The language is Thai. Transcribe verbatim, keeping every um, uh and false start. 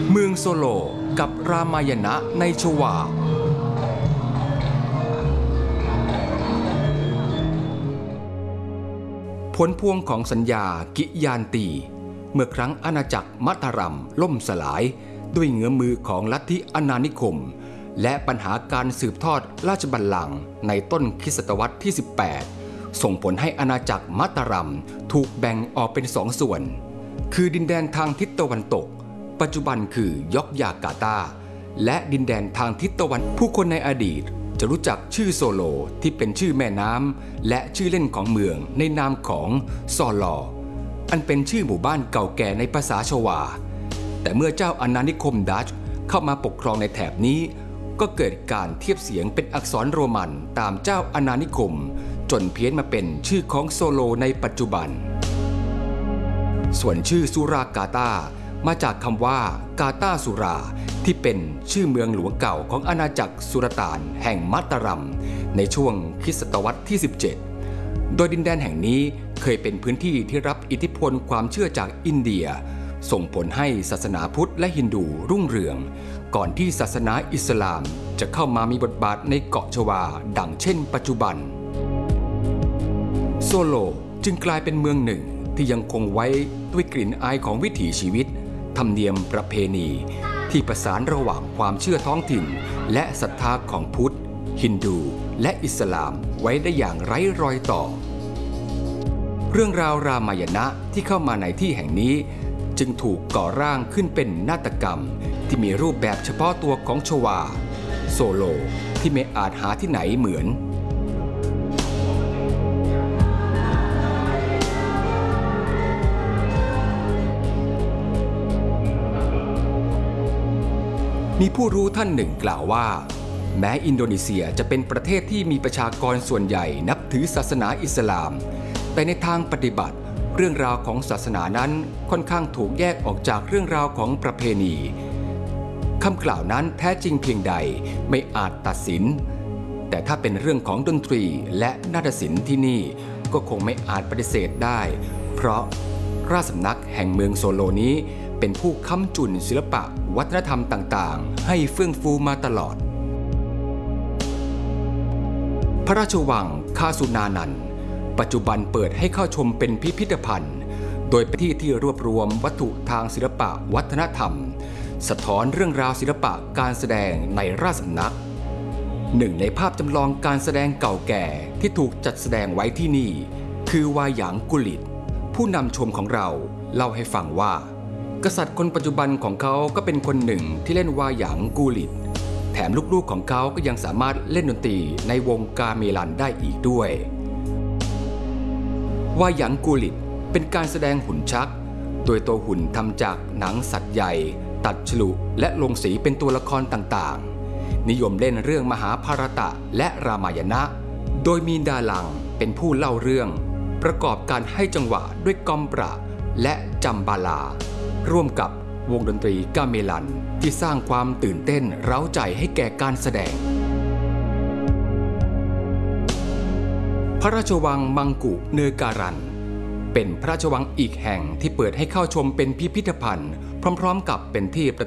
เมืองโซโลกับรามายณะในชวาผลพวงของสัญญากิยานตีเมื่อครั้งอาณาจักรมัทรัมล่มสลายด้วยเงื้อมือของลัทธิอาณานิคมและปัญหาการสืบทอดราชบัลลังก์ในต้นคริสตศตวรรษที่สิบแปดส่งผลให้อาณาจักรมัทรัมถูกแบ่งออกเป็นสองส่วนคือดินแดนทางทิศตะวันตกปัจจุบันคือยอกยาการ์ตาและดินแดนทางทิศตะวันผู้คนในอดีตจะรู้จักชื่อโซโลที่เป็นชื่อแม่น้ำและชื่อเล่นของเมืองในนามของซอลออันเป็นชื่อหมู่บ้านเก่าแก่ในภาษาชวาแต่เมื่อเจ้าอาณานิคมดัตช์เข้ามาปกครองในแถบนี้ก็เกิดการเทียบเสียงเป็นอักษรโรมันตามเจ้าอาณานิคมจนเพี้ยนมาเป็นชื่อของโซโลในปัจจุบันส่วนชื่อสุรากาตามาจากคำว่ากาตาสุราที่เป็นชื่อเมืองหลวงเก่าของอาณาจักรสุรต่านแห่งมัตตารัมในช่วงคริสตศตวรรษที่สิบเจ็ดโดยดินแดนแห่งนี้เคยเป็นพื้นที่ที่รับอิทธิพลความเชื่อจากอินเดียส่งผลให้ศาสนาพุทธและฮินดูรุ่งเรืองก่อนที่ศาสนาอิสลามจะเข้ามามีบทบาทในเกาะชวาดังเช่นปัจจุบันโซโลจึงกลายเป็นเมืองหนึ่งที่ยังคงไว้ด้วยกลิ่นอายของวิถีชีวิตธรรมเนียมประเพณีที่ประสานระหว่างความเชื่อท้องถิ่นและศรัทธาของพุทธฮินดูและอิสลามไว้ได้อย่างไร้รอยต่อเรื่องราวรามายณะที่เข้ามาในที่แห่งนี้จึงถูกก่อร่างขึ้นเป็นนาฏกรรมที่มีรูปแบบเฉพาะตัวของชวาโซโลที่ไม่อาจหาที่ไหนเหมือนมีผู้รู้ท่านหนึ่งกล่าวว่าแม้อินโดนีเซียจะเป็นประเทศที่มีประชากรส่วนใหญ่นับถือศาสนาอิสลามแต่ในทางปฏิบัติเรื่องราวของศาสนานั้นค่อนข้างถูกแยกออกจากเรื่องราวของประเพณีคำกล่าวนั้นแท้จริงเพียงใดไม่อาจตัดสินแต่ถ้าเป็นเรื่องของดนตรีและนาฏศิลป์ที่นี่ก็คงไม่อาจปฏิเสธได้เพราะราชสำนักแห่งเมืองโซโลนี้เป็นผู้ค้ำจุนศิลปะวัฒนธรรมต่างๆให้เฟื่องฟูมาตลอดพระราชวังคาสุนานันปัจจุบันเปิดให้เข้าชมเป็นพิพิธภัณฑ์โดยเป็นที่ที่รวบรวมวัตถุทางศิลปะวัฒนธรรมสะท้อนเรื่องราวศิลปะการแสดงในราชสำนักหนึ่งในภาพจำลองการแสดงเก่าแก่ที่ถูกจัดแสดงไว้ที่นี่คือวาหยางกุลิตผู้นำชมของเราเล่าให้ฟังว่ากษัตริย์คนปัจจุบันของเขาก็เป็นคนหนึ่งที่เล่นวาหยางกูลิตแถมลูกๆของเขาก็ยังสามารถเล่นดนตรีในวงกาเมลันได้อีกด้วยวาหยางกูลิตเป็นการแสดงหุ่นชักโดยตัวหุ่นทำจากหนังสัตว์ใหญ่ตัดฉลุและลงสีเป็นตัวละครต่างๆนิยมเล่นเรื่องมหาภารตะและรามายณะโดยมีดาลังเป็นผู้เล่าเรื่องประกอบการให้จังหวะด้วยกอมปราและจัมบาลาร่วมกับวงดนตรีกาเมลันที่สร้างความตื่นเต้นเร้าใจให้แก่การแสดงพระราชวังมังกุเนการันเป็นพระราชวังอีกแห่งที่เปิดให้เข้าชมเป็นพิพิธภัณฑ์พร้อมๆกับเป็นที่ประ